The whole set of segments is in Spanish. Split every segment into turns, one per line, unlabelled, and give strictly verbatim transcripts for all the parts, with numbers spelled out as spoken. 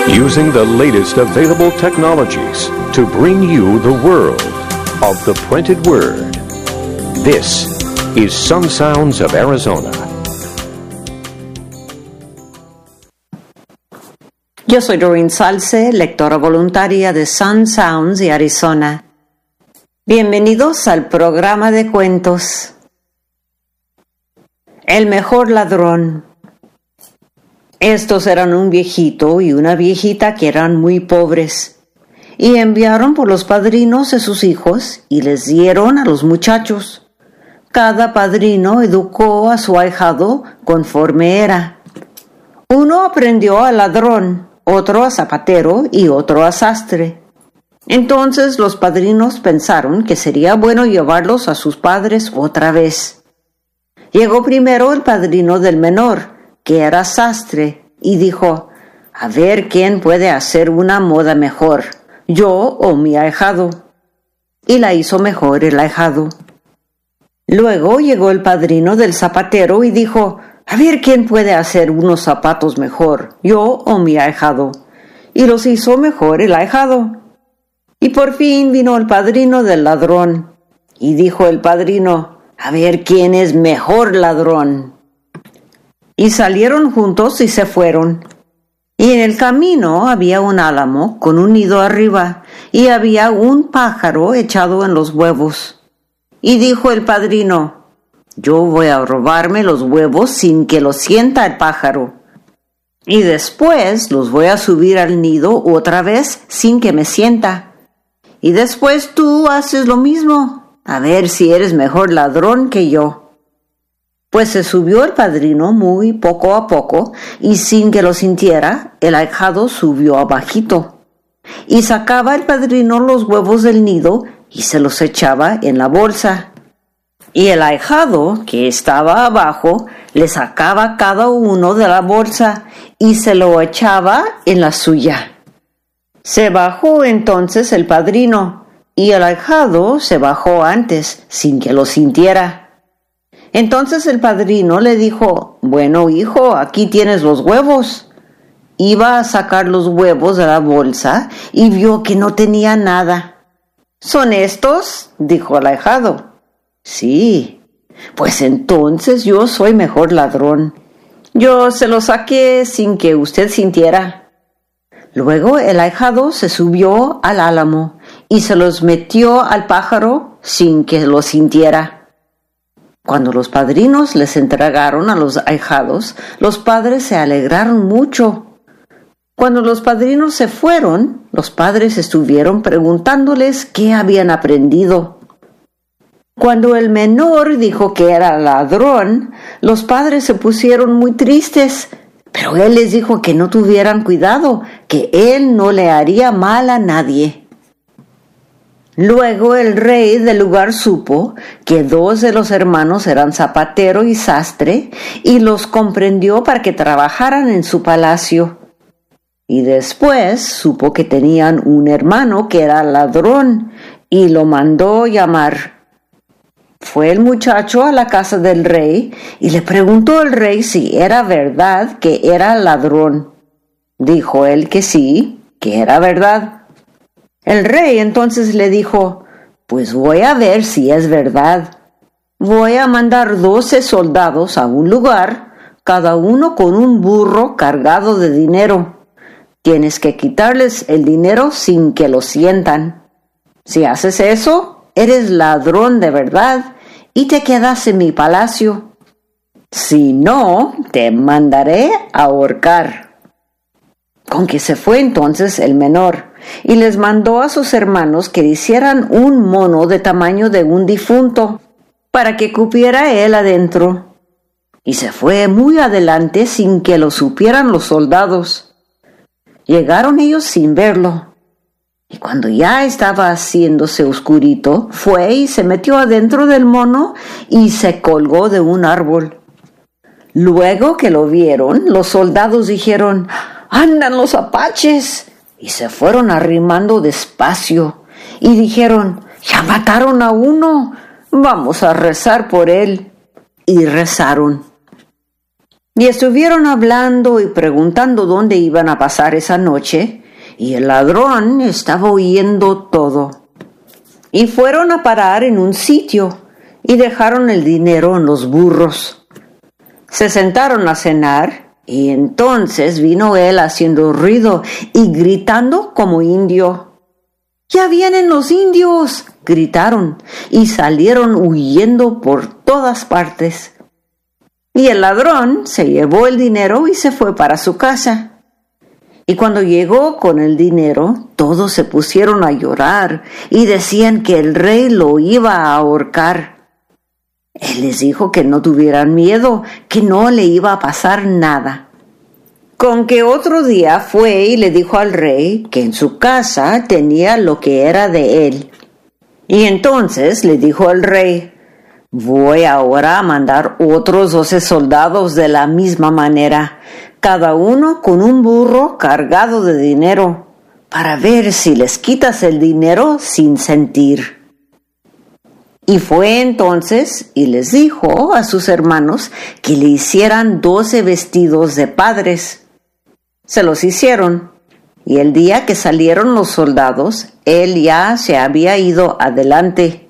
using the latest available technologies to bring you the world of the printed word. This is Sun Sounds of Arizona.
Yo soy Doreen Salce, lectora voluntaria de Sun Sounds de Arizona. Bienvenidos al programa de cuentos. El mejor ladrón. Estos eran un viejito y una viejita que eran muy pobres, y enviaron por los padrinos de sus hijos y les dieron a los muchachos. Cada padrino educó a su ahijado conforme era. Uno aprendió a ladrón, otro a zapatero y otro a sastre. Entonces los padrinos pensaron que sería bueno llevarlos a sus padres otra vez. Llegó primero el padrino del menor, que era sastre, y dijo: a ver quién puede hacer una moda mejor, yo o mi ahijado. Y la hizo mejor el ahijado. Luego llegó el padrino del zapatero y dijo: a ver quién puede hacer unos zapatos mejor, yo o mi ahijado. Y los hizo mejor el ahijado. Y por fin vino el padrino del ladrón, y dijo el padrino: a ver quién es mejor ladrón. Y salieron juntos y se fueron. Y en el camino había un álamo con un nido arriba, y había un pájaro echado en los huevos. Y dijo el padrino: yo voy a robarme los huevos sin que los sienta el pájaro. Y después los voy a subir al nido otra vez sin que me sienta. Y después tú haces lo mismo, a ver si eres mejor ladrón que yo. Pues se subió el padrino muy poco a poco, y sin que lo sintiera, el ahijado subió abajito. Y sacaba el padrino los huevos del nido y se los echaba en la bolsa. Y el ahijado, que estaba abajo, le sacaba cada uno de la bolsa y se lo echaba en la suya. Se bajó entonces el padrino, y el ahijado se bajó antes, sin que lo sintiera. Entonces el padrino le dijo: bueno, hijo, aquí tienes los huevos. Iba a sacar los huevos de la bolsa y vio que no tenía nada. ¿Son estos?, dijo el ahijado. Sí. Pues entonces yo soy mejor ladrón. Yo se los saqué sin que usted sintiera. Luego el ahijado se subió al álamo y se los metió al pájaro sin que lo sintiera. Cuando los padrinos les entregaron a los ahijados, los padres se alegraron mucho. Cuando los padrinos se fueron, los padres estuvieron preguntándoles qué habían aprendido. Cuando el menor dijo que era ladrón, los padres se pusieron muy tristes, pero él les dijo que no tuvieran cuidado, que él no le haría mal a nadie. Luego el rey del lugar supo que dos de los hermanos eran zapatero y sastre, y los comprendió para que trabajaran en su palacio. Y después supo que tenían un hermano que era ladrón, y lo mandó llamar. Fue el muchacho a la casa del rey, y le preguntó al rey si era verdad que era ladrón. Dijo él que sí, que era verdad. El rey entonces le dijo: pues voy a ver si es verdad. Voy a mandar doce soldados a un lugar, cada uno con un burro cargado de dinero. Tienes que quitarles el dinero sin que lo sientan. Si haces eso, eres ladrón de verdad y te quedas en mi palacio. Si no, te mandaré a ahorcar. Con que se fue entonces el menor, y les mandó a sus hermanos que hicieran un mono de tamaño de un difunto, para que cupiera él adentro. Y se fue muy adelante sin que lo supieran los soldados. Llegaron ellos sin verlo, y cuando ya estaba haciéndose oscurito, fue y se metió adentro del mono y se colgó de un árbol. Luego que lo vieron, los soldados dijeron: ¡andan los apaches! Y se fueron arrimando despacio, y dijeron: ¡ya mataron a uno! ¡Vamos a rezar por él! Y rezaron. Y estuvieron hablando y preguntando dónde iban a pasar esa noche, y el ladrón estaba oyendo todo. Y fueron a parar en un sitio y dejaron el dinero en los burros. Se sentaron a cenar y entonces vino él haciendo ruido y gritando como indio. ¡Ya vienen los indios!, gritaron y salieron huyendo por todas partes. Y el ladrón se llevó el dinero y se fue para su casa. Y cuando llegó con el dinero, todos se pusieron a llorar y decían que el rey lo iba a ahorcar. Él les dijo que no tuvieran miedo, que no le iba a pasar nada. Con que otro día fue y le dijo al rey que en su casa tenía lo que era de él. Y entonces le dijo al rey: voy ahora a mandar otros doce soldados de la misma manera, cada uno con un burro cargado de dinero, para ver si les quitas el dinero sin sentir. Y fue entonces y les dijo a sus hermanos que le hicieran doce vestidos de padres. Se los hicieron, y el día que salieron los soldados, él ya se había ido adelante.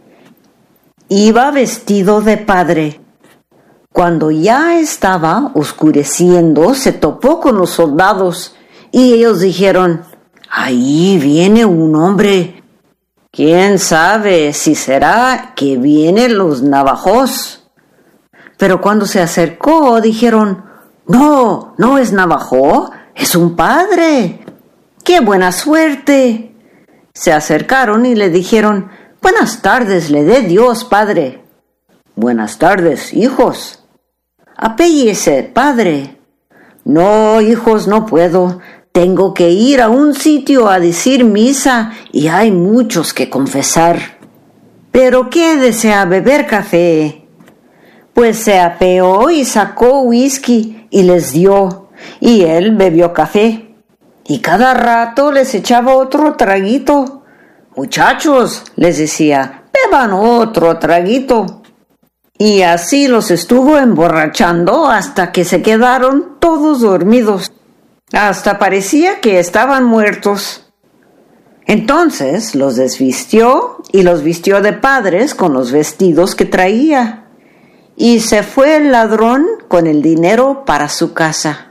Iba vestido de padre. Cuando ya estaba oscureciendo, se topó con los soldados, y ellos dijeron: ahí viene un hombre. ¿Quién sabe si será que vienen los navajos? Pero cuando se acercó, dijeron: no, no es navajo, es un padre. ¡Qué buena suerte! Se acercaron y le dijeron: buenas tardes le dé Dios, padre. Buenas tardes, hijos. Apéllese, padre. No, hijos, no puedo. Tengo que ir a un sitio a decir misa y hay muchos que confesar. ¿Pero qué desea beber café? Pues se apeó y sacó whisky y les dio, y él bebió café. Y cada rato les echaba otro traguito. Muchachos, les decía, beban otro traguito. Y así los estuvo emborrachando hasta que se quedaron todos dormidos. Hasta parecía que estaban muertos. Entonces los desvistió y los vistió de padres con los vestidos que traía. Y se fue el ladrón con el dinero para su casa.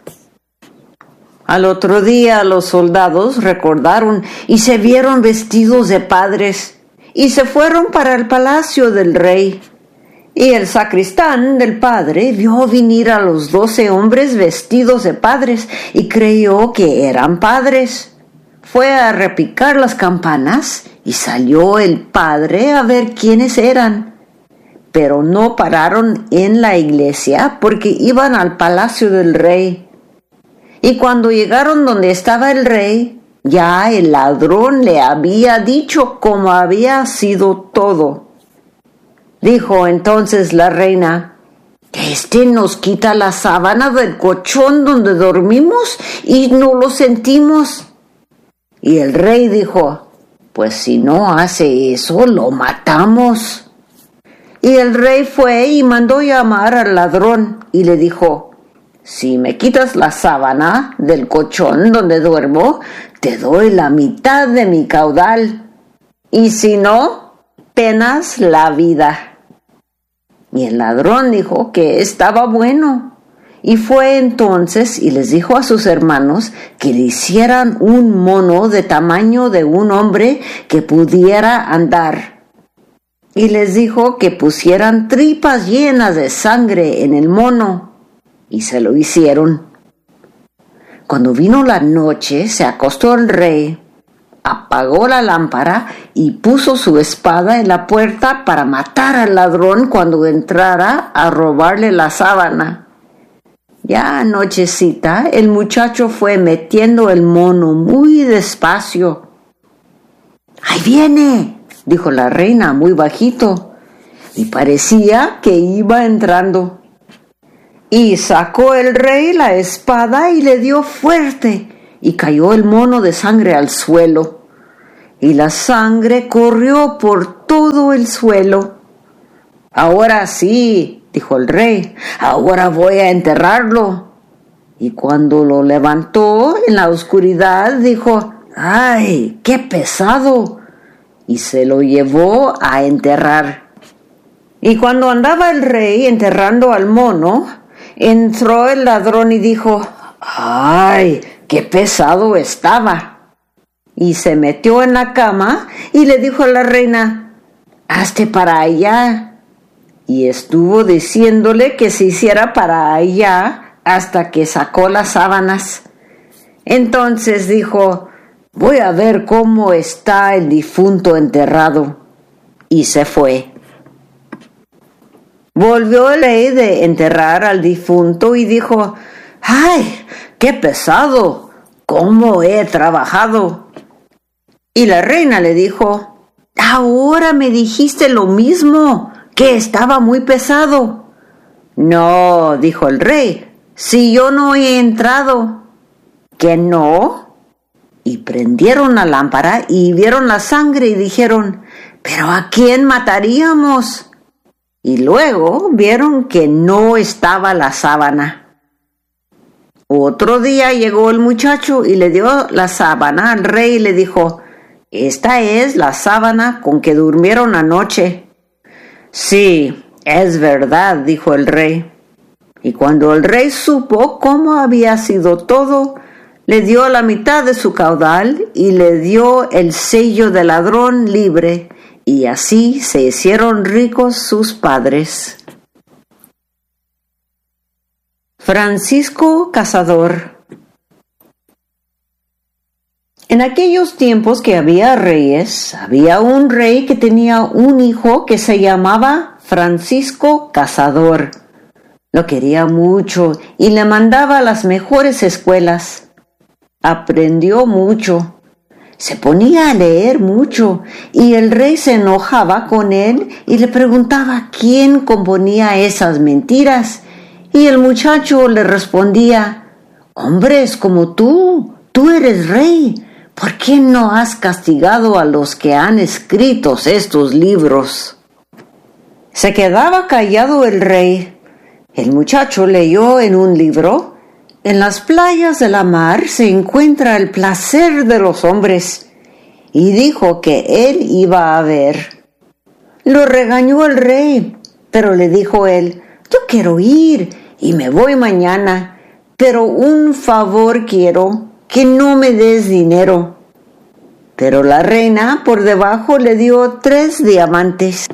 Al otro día los soldados recordaron y se vieron vestidos de padres y se fueron para el palacio del rey. Y el sacristán del padre vio venir a los doce hombres vestidos de padres y creyó que eran padres. Fue a repicar las campanas y salió el padre a ver quiénes eran. Pero no pararon en la iglesia porque iban al palacio del rey. Y cuando llegaron donde estaba el rey, ya el ladrón le había dicho cómo había sido todo. Dijo entonces la reina: «Este nos quita la sábana del colchón donde dormimos y no lo sentimos». Y el rey dijo: «Pues si no hace eso, lo matamos». Y el rey fue y mandó llamar al ladrón y le dijo: «Si me quitas la sábana del colchón donde duermo, te doy la mitad de mi caudal. Y si no, penas la vida». Y el ladrón dijo que estaba bueno. Y fue entonces y les dijo a sus hermanos que le hicieran un mono de tamaño de un hombre que pudiera andar. Y les dijo que pusieran tripas llenas de sangre en el mono. Y se lo hicieron. Cuando vino la noche, se acostó el rey, apagó la lámpara y puso su espada en la puerta para matar al ladrón cuando entrara a robarle la sábana. Ya anochecita, el muchacho fue metiendo el mono muy despacio. «¡Ahí viene!», dijo la reina muy bajito, y parecía que iba entrando. Y sacó el rey la espada y le dio fuerte, y cayó el mono de sangre al suelo. Y la sangre corrió por todo el suelo. «Ahora sí», dijo el rey, «ahora voy a enterrarlo». Y cuando lo levantó en la oscuridad, dijo: ¡ay, qué pesado! Y se lo llevó a enterrar. Y cuando andaba el rey enterrando al mono, entró el ladrón y dijo: ¡ay, qué pesado estaba! Y se metió en la cama y le dijo a la reina: ¡hazte para allá! Y estuvo diciéndole que se hiciera para allá hasta que sacó las sábanas. Entonces dijo: voy a ver cómo está el difunto enterrado. Y se fue. Volvió el rey de enterrar al difunto y dijo: ¡ay, qué pesado! ¿Cómo he trabajado? Y la reina le dijo: ahora me dijiste lo mismo, que estaba muy pesado. No, dijo el rey, si yo no he entrado. ¿Que no? Y prendieron la lámpara y vieron la sangre y dijeron: ¿pero a quién mataríamos? Y luego vieron que no estaba la sábana. Otro día llegó el muchacho y le dio la sábana al rey y le dijo: esta es la sábana con que durmieron anoche. Sí, es verdad, dijo el rey. Y cuando el rey supo cómo había sido todo, le dio la mitad de su caudal y le dio el sello de ladrón libre, y así se hicieron ricos sus padres. Francisco Cazador. En aquellos tiempos que había reyes, había un rey que tenía un hijo que se llamaba Francisco Cazador. Lo quería mucho y le mandaba a las mejores escuelas. Aprendió mucho. Se ponía a leer mucho y el rey se enojaba con él y le preguntaba quién componía esas mentiras. Y el muchacho le respondía: hombres como tú, tú eres rey. ¿Por qué no has castigado a los que han escrito estos libros? Se quedaba callado el rey. El muchacho leyó en un libro: en las playas de la mar se encuentra el placer de los hombres, y dijo que él iba a ver. Lo regañó el rey, pero le dijo él: yo quiero ir y me voy mañana, pero un favor quiero, que no me des dinero. Pero la reina por debajo le dio tres diamantes.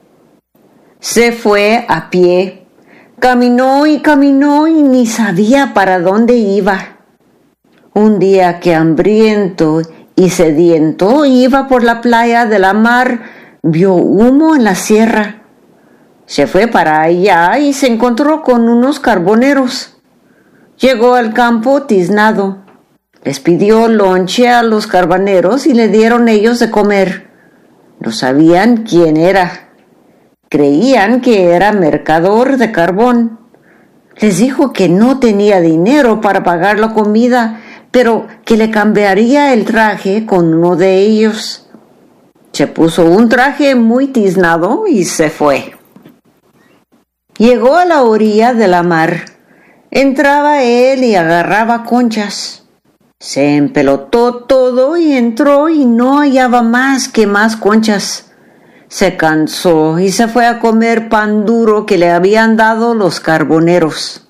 Se fue a pie. Caminó y caminó y ni sabía para dónde iba. Un día que hambriento y sediento iba por la playa de la mar, vio humo en la sierra. Se fue para allá y se encontró con unos carboneros. Llegó al campo tiznado. Les pidió lonche a los carboneros y le dieron ellos de comer. No sabían quién era. Creían que era mercador de carbón. Les dijo que no tenía dinero para pagar la comida, pero que le cambiaría el traje con uno de ellos. Se puso un traje muy tiznado y se fue. Llegó a la orilla de la mar. Entraba él y agarraba conchas. Se empelotó todo y entró y no hallaba más que más conchas. Se cansó y se fue a comer pan duro que le habían dado los carboneros.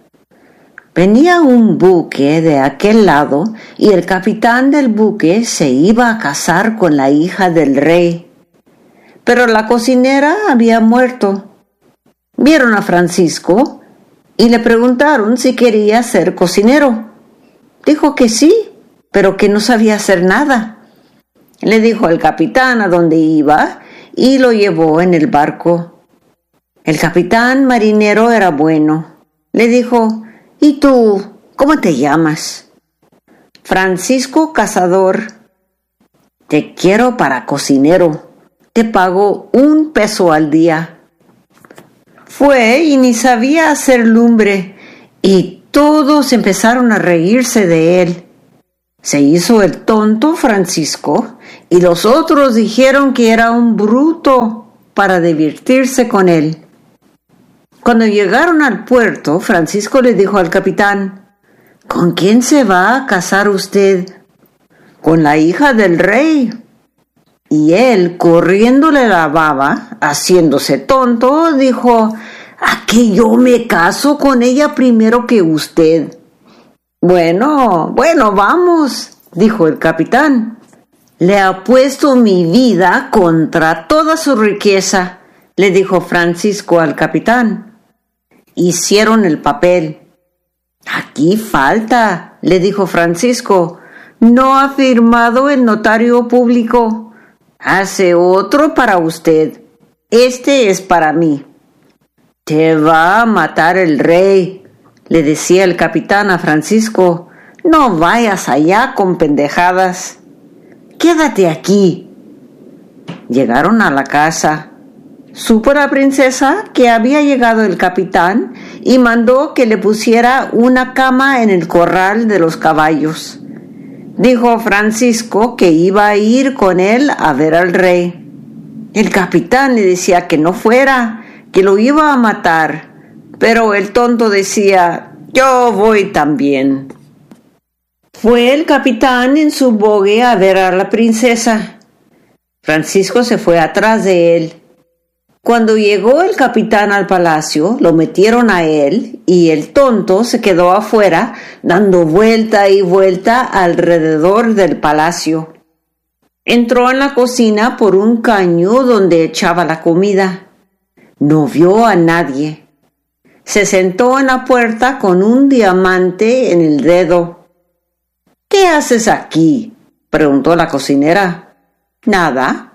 Venía un buque de aquel lado y el capitán del buque se iba a casar con la hija del rey. Pero la cocinera había muerto. Vieron a Francisco y le preguntaron si quería ser cocinero. Dijo que sí, pero que no sabía hacer nada. Le dijo al capitán a dónde iba y lo llevó en el barco. El capitán marinero era bueno. Le dijo: ¿y tú, cómo te llamas? Francisco Cazador. Te quiero para cocinero. Te pago un peso al día. Fue y ni sabía hacer lumbre y todos empezaron a reírse de él. Se hizo el tonto Francisco y los otros dijeron que era un bruto para divertirse con él. Cuando llegaron al puerto, Francisco le dijo al capitán: ¿con quién se va a casar usted? Con la hija del rey. Y él, corriéndole la baba, haciéndose tonto, dijo: ¿a qué yo me caso con ella primero que usted? Bueno, bueno, vamos, dijo el capitán. Le apuesto mi vida contra toda su riqueza, le dijo Francisco al capitán. Hicieron el papel. Aquí falta, le dijo Francisco. No ha firmado el notario público. Hace otro para usted. Este es para mí. Te va a matar el rey, le decía el capitán a Francisco. No vayas allá con pendejadas. Quédate aquí. Llegaron a la casa. Supo la princesa que había llegado el capitán y mandó que le pusiera una cama en el corral de los caballos. Dijo Francisco que iba a ir con él a ver al rey. El capitán le decía que no fuera, que lo iba a matar, pero el tonto decía: yo voy también. Fue el capitán en su bogue a ver a la princesa. Francisco se fue atrás de él. Cuando llegó el capitán al palacio, lo metieron a él y el tonto se quedó afuera dando vuelta y vuelta alrededor del palacio. Entró en la cocina por un caño donde echaba la comida. No vio a nadie. Se sentó en la puerta con un diamante en el dedo. ¿Qué haces aquí?, preguntó la cocinera. Nada.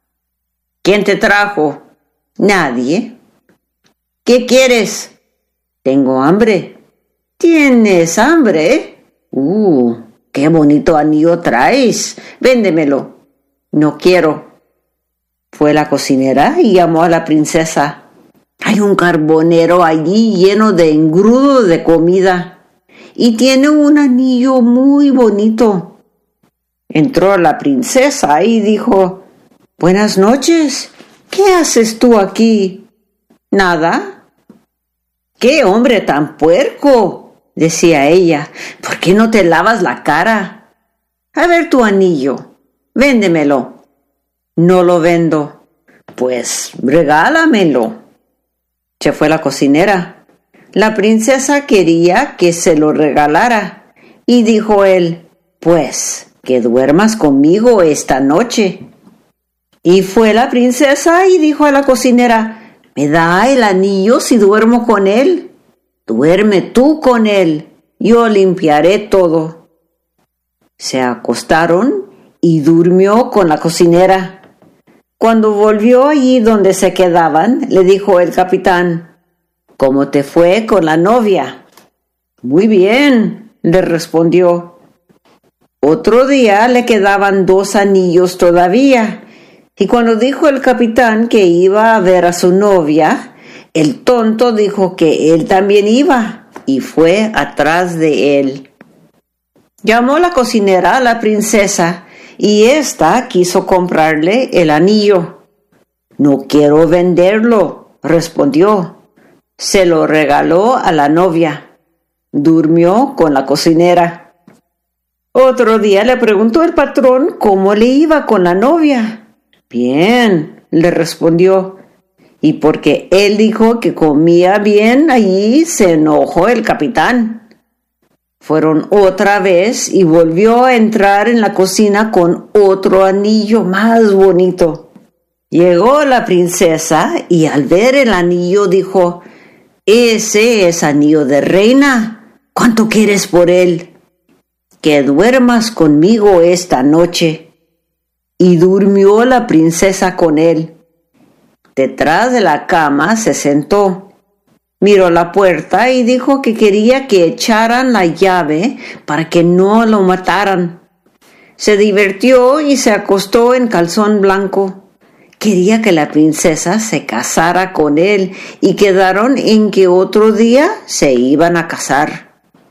¿Quién te trajo? Nadie. ¿Qué quieres? Tengo hambre. ¿Tienes hambre? Uh, qué bonito anillo traes. Véndemelo. No quiero. Fue la cocinera y llamó a la princesa. Hay un carbonero allí lleno de engrudo de comida y tiene un anillo muy bonito. Entró la princesa y dijo: buenas noches. ¿Qué haces tú aquí? Nada. ¡Qué hombre tan puerco!, decía ella. ¿Por qué no te lavas la cara? A ver tu anillo. Véndemelo. No lo vendo. Pues regálamelo. Se fue la cocinera. La princesa quería que se lo regalara y dijo él: pues que duermas conmigo esta noche. Y fue la princesa y dijo a la cocinera: ¿me da el anillo si duermo con él? Duerme tú con él, yo limpiaré todo. Se acostaron y durmió con la cocinera. Cuando volvió allí donde se quedaban, le dijo el capitán: ¿cómo te fue con la novia? Muy bien, le respondió. Otro día le quedaban dos anillos todavía. Y cuando dijo el capitán que iba a ver a su novia, el tonto dijo que él también iba y fue atrás de él. Llamó la cocinera a la princesa y ésta quiso comprarle el anillo. No quiero venderlo, respondió. Se lo regaló a la novia. Durmió con la cocinera. Otro día le preguntó el patrón cómo le iba con la novia. Bien, le respondió, y porque él dijo que comía bien, allí se enojó el capitán. Fueron otra vez y volvió a entrar en la cocina con otro anillo más bonito. Llegó la princesa y al ver el anillo dijo: ese es anillo de reina. ¿Cuánto quieres por él? Que duermas conmigo esta noche. Y durmió la princesa con él. Detrás de la cama se sentó. Miró la puerta y dijo que quería que echaran la llave para que no lo mataran. Se divirtió y se acostó en calzón blanco. Quería que la princesa se casara con él y quedaron en que otro día se iban a casar.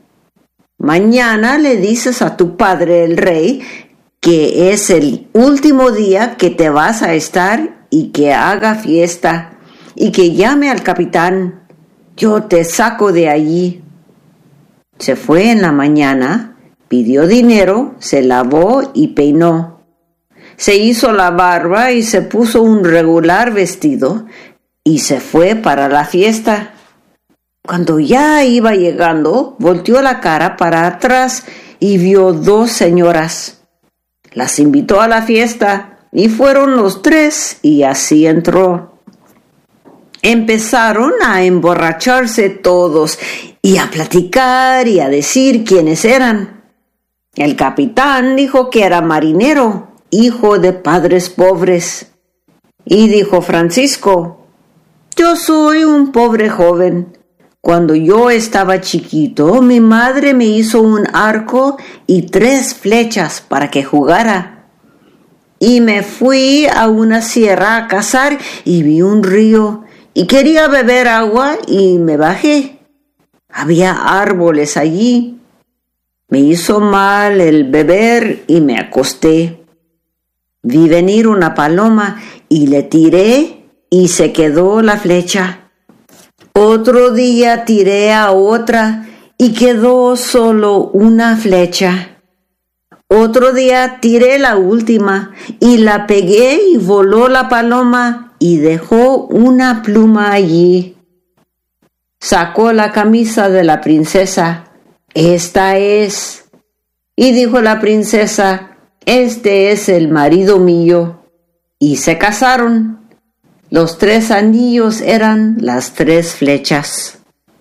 Mañana le dices a tu padre el rey que es el último día que te vas a estar y que haga fiesta y que llame al capitán. Yo te saco de allí. Se fue en la mañana, pidió dinero, se lavó y peinó. Se hizo la barba y se puso un regular vestido y se fue para la fiesta. Cuando ya iba llegando, volteó la cara para atrás y vio dos señoras. Las invitó a la fiesta y fueron los tres y así entró. Empezaron a emborracharse todos y a platicar y a decir quiénes eran. El capitán dijo que era marinero, hijo de padres pobres. Y dijo Francisco: yo soy un pobre joven. Cuando yo estaba chiquito, mi madre me hizo un arco y tres flechas para que jugara. Y me fui a una sierra a cazar y vi un río y quería beber agua y me bajé. Había árboles allí. Me hizo mal el beber y me acosté. Vi venir una paloma y le tiré y se quedó la flecha. Otro día tiré a otra y quedó solo una flecha. Otro día tiré la última y la pegué y voló la paloma y dejó una pluma allí. Sacó la camisa de la princesa. Esta es. Y dijo la princesa: este es el marido mío. Y se casaron. Los tres anillos eran las tres flechas.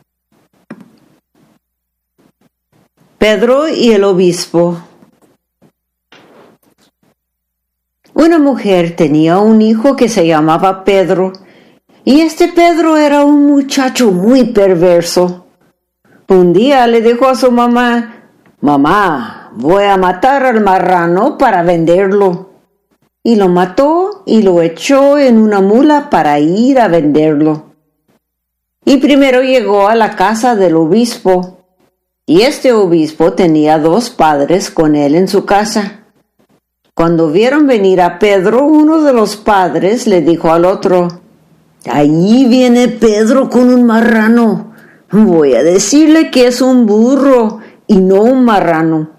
Pedro y el obispo. Una mujer tenía un hijo que se llamaba Pedro, y este Pedro era un muchacho muy perverso. Un día le dijo a su mamá: mamá, voy a matar al marrano para venderlo. Y lo mató y lo echó en una mula para ir a venderlo. Y primero llegó a la casa del obispo, y este obispo tenía dos padres con él en su casa. Cuando vieron venir a Pedro, uno de los padres le dijo al otro: ahí viene Pedro con un marrano. Voy a decirle que es un burro y no un marrano.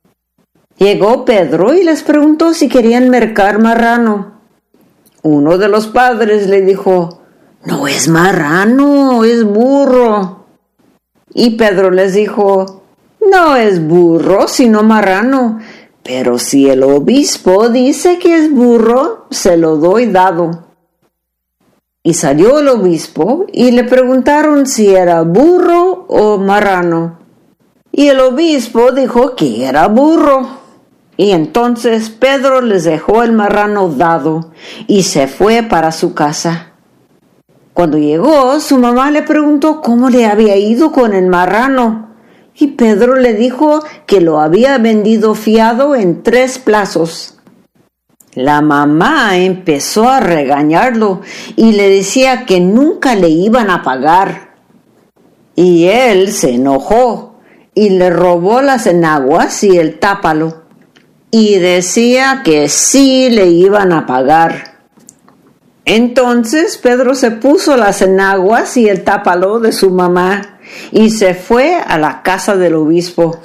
Llegó Pedro y les preguntó si querían mercar marrano. Uno de los padres le dijo: no es marrano, es burro. Y Pedro les dijo: no es burro, sino marrano, pero si el obispo dice que es burro, se lo doy dado. Y salió el obispo y le preguntaron si era burro o marrano. Y el obispo dijo que era burro. Y entonces Pedro les dejó el marrano dado y se fue para su casa. Cuando llegó, su mamá le preguntó cómo le había ido con el marrano. Y Pedro le dijo que lo había vendido fiado en tres plazos. La mamá empezó a regañarlo y le decía que nunca le iban a pagar. Y él se enojó y le robó las enaguas y el tápalo. Y decía que sí le iban a pagar. Entonces Pedro se puso las enaguas y el tápalo de su mamá y se fue a la casa del obispo.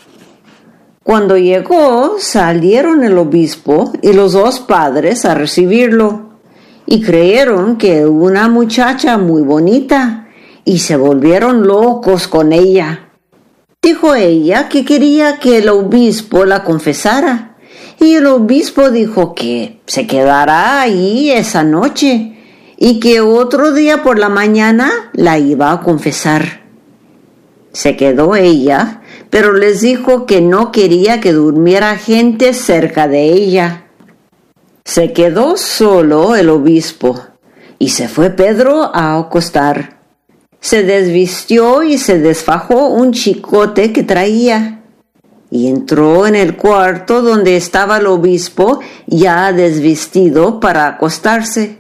Cuando llegó, salieron el obispo y los dos padres a recibirlo, y creyeron que era una muchacha muy bonita, y se volvieron locos con ella. Dijo ella que quería que el obispo la confesara, y el obispo dijo que se quedará ahí esa noche, y que otro día por la mañana la iba a confesar. Se quedó ella, pero les dijo que no quería que durmiera gente cerca de ella. Se quedó solo el obispo, y se fue Pedro a acostar. Se desvistió y se desfajó un chicote que traía, y entró en el cuarto donde estaba el obispo ya desvestido para acostarse.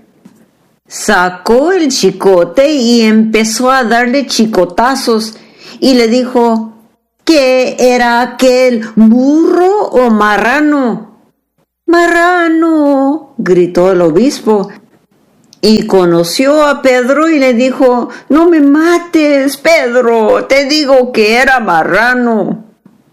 Sacó el chicote y empezó a darle chicotazos, y le dijo: ¿qué era aquel, burro o marrano? Marrano, gritó el obispo. y conoció a Pedro y le dijo: «No me mates, Pedro, te digo que era marrano».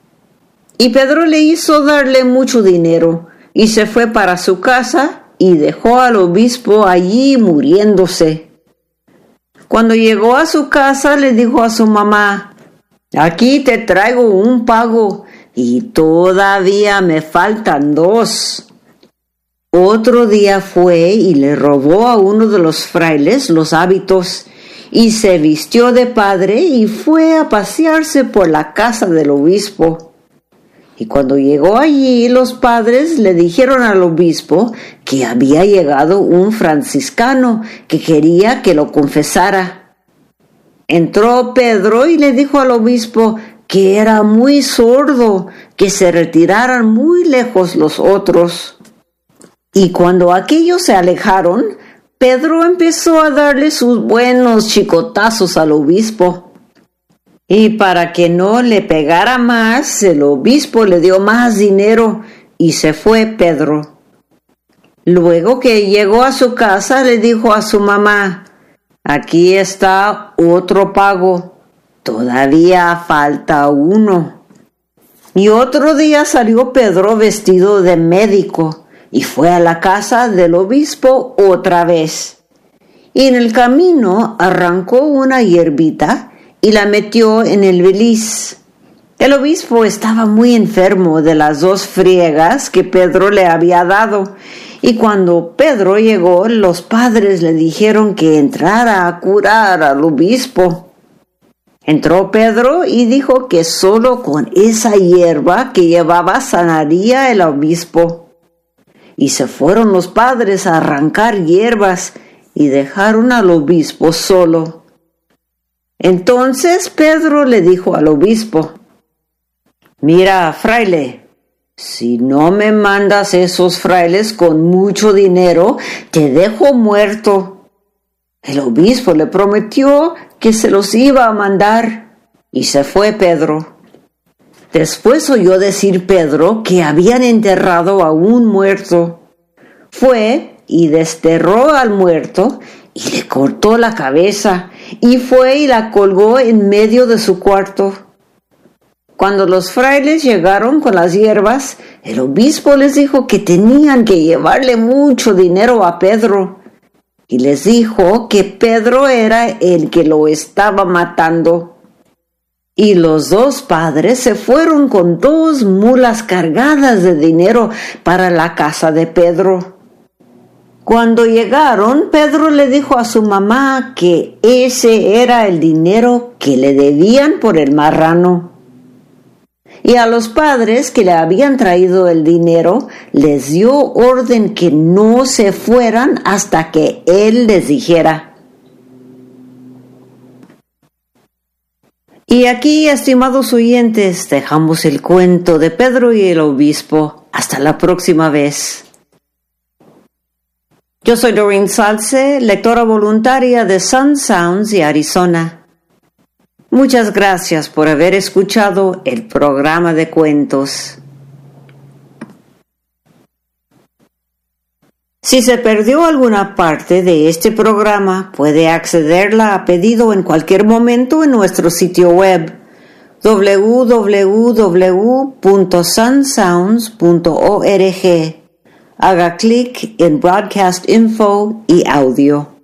Y Pedro le hizo darle mucho dinero y se fue para su casa y dejó al obispo allí muriéndose. Cuando llegó a su casa le dijo a su mamá: «Aquí te traigo un pago y todavía me faltan dos». Otro día fue y le robó a uno de los frailes los hábitos y se vistió de padre y fue a pasearse por la casa del obispo. Y cuando llegó allí, los padres le dijeron al obispo que había llegado un franciscano que quería que lo confesara. Entró Pedro y le dijo al obispo que era muy sordo, que se retiraran muy lejos los otros. Y cuando aquellos se alejaron, Pedro empezó a darle sus buenos chicotazos al obispo. Y para que no le pegara más, el obispo le dio más dinero y se fue Pedro. Luego que llegó a su casa, le dijo a su mamá: «Aquí está otro pago, todavía falta uno». Y otro día salió Pedro vestido de médico y fue a la casa del obispo otra vez. Y en el camino arrancó una hierbita y la metió en el beliz. El obispo estaba muy enfermo de las dos friegas que Pedro le había dado, y cuando Pedro llegó, los padres le dijeron que entrara a curar al obispo. Entró Pedro y dijo que solo con esa hierba que llevaba sanaría el obispo. Y se fueron los padres a arrancar hierbas y dejaron al obispo solo. Entonces Pedro le dijo al obispo: «Mira, fraile, si no me mandas esos frailes con mucho dinero, te dejo muerto». El obispo le prometió que se los iba a mandar y se fue Pedro. Después oyó decir Pedro que habían enterrado a un muerto. Fue y desterró al muerto y le cortó la cabeza y fue y la colgó en medio de su cuarto. Cuando los frailes llegaron con las hierbas, el obispo les dijo que tenían que llevarle mucho dinero a Pedro y les dijo que Pedro era el que lo estaba matando. Y los dos padres se fueron con dos mulas cargadas de dinero para la casa de Pedro. Cuando llegaron, Pedro le dijo a su mamá que ese era el dinero que le debían por el marrano. Y a los padres que le habían traído el dinero, les dio orden que no se fueran hasta que él les dijera. Y aquí, estimados oyentes, dejamos el cuento de Pedro y el obispo. Hasta la próxima vez. Yo soy Doreen Salce, lectora voluntaria de Sun Sounds y Arizona. Muchas gracias por haber escuchado el programa de cuentos. Si se perdió alguna parte de este programa, puede accederla a pedido en cualquier momento en nuestro sitio web doble u doble u doble u punto sun sounds punto org. Haga clic en Broadcast Info y Audio.